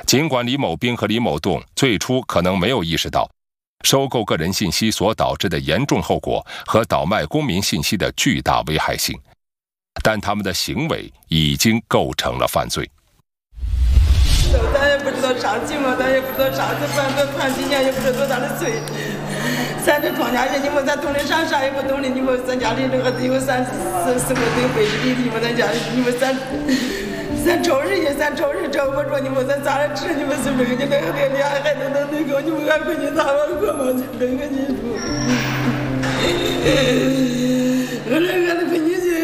尽管李某斌和李某栋最初可能没有意识到收购个人信息所导致的严重后果和倒卖公民信息的巨大危害性，但他们的行为已经构成了犯罪。 咱也不知道啥情况，咱也不知道啥子判几年，也不知道多大的罪。咱这庄稼人，你们咱懂得啥也不懂的，你们咱家里这个得有3、4个这个背地里，你们咱家你们咱瞅人家，咱瞅人照顾着你们，咱咋着吃？你们是不是？你那个俩孩子都那个，你们还回去咋玩过吗？那个你说，我那个。